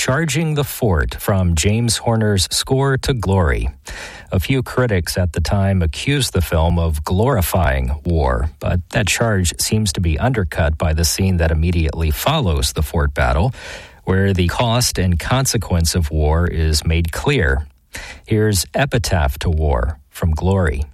Charging the Fort, from James Horner's score to glory. A few critics at the time accused the film of glorifying war, but that charge seems to be undercut by the scene that immediately follows the fort battle, where the cost and consequence of war is made clear. Here's Epitaph to War from Glory.